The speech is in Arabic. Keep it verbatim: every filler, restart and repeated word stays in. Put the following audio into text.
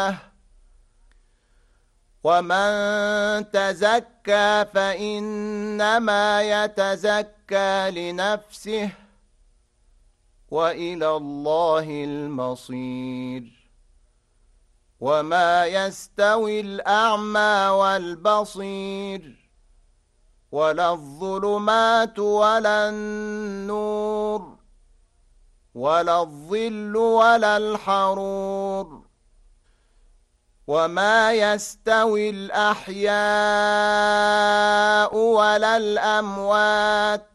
ومن تزكى فإنما يتزكى لنفسه وإلى الله المصير وما يستوي الأعمى والبصير ولا الظلمات ولا النور ولا الظل ولا الحرور وما يستوي الأحياء ولا الأموات